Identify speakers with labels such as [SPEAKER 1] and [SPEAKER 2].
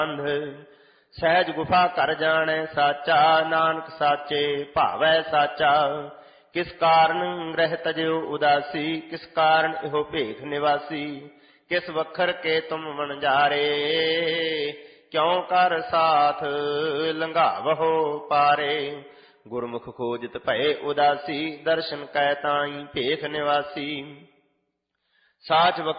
[SPEAKER 1] ਸਹਿਜ ਗੁਫਾ ਕਰ ਜਾਣੈ ਸਾਚਾ, ਨਾਨਕ ਸਾਚੇ ਭਾਵੈ ਸਾਚਾ। ਕਿਸ ਕਾਰਨ ਰਹਿ ਤਜਿਓ ਉਦਾਸੀ, ਕਿਸ ਕਾਰਨ ਇਹੋ ਭੇਖ ਨਿਵਾਸੀ। ਕਿਸ ਵਖਰ ਕੇ ਤੁਮ ਵਣਜਾਰੇ, ਕਿਉ ਕਰ ਸਾਥ ਲੰਘਾਵਹੋ ਪਾਰੇ। ਗੁਰਮੁਖ ਖੋਜਤ ਭਏ ਉਦਾਸੀ, ਦਰਸ਼ਨ ਕੈ ਤਾਈ ਭੇਖ ਨਿਵਾਸੀ। ਸਾਚ